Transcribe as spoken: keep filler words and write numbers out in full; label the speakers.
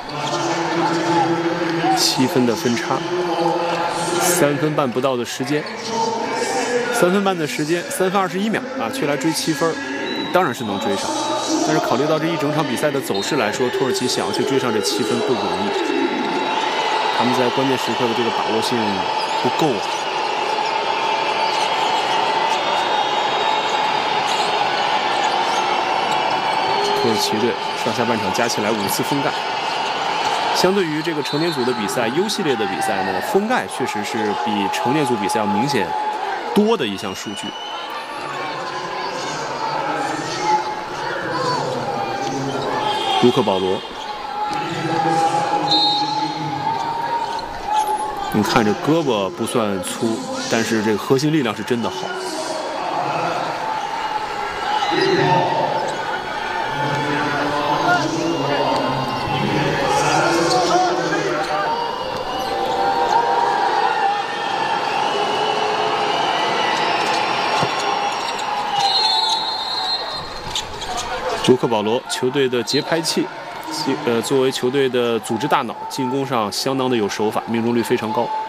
Speaker 1: 七分的分差，三分半不到的时间，三分半的时间，三分二十一秒啊，去来追七分，当然是能追上。但是考虑到这一整场比赛的走势来说，土耳其想要去追上这七分不容易，他们在关键时刻的这个把握性不够啊。土耳其队上下半场加起来五次封盖。相对于这个成年组的比赛 ，U 系列的比赛呢，封盖确实是比成年组比赛要明显多的一项数据。卢克·保罗，你看这胳膊不算粗，但是这个核心力量是真的好。卢克·保罗，球队的节拍器，呃，作为球队的组织大脑，进攻上相当的有手法，命中率非常高。